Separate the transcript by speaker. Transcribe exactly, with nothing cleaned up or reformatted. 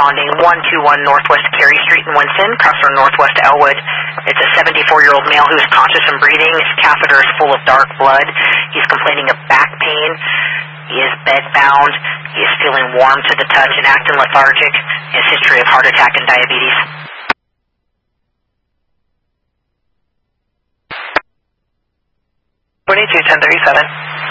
Speaker 1: responding one two one Northwest Carey Street in Winston, crossing Northwest Elwood. It's a seventy-four-year-old male who's conscious and breathing. His catheter is full of dark blood. He's complaining of back pain. He is bedbound. He is feeling warm to the touch and acting lethargic. He has a history of heart attack and diabetes.
Speaker 2: twenty-two ten thirty-seven.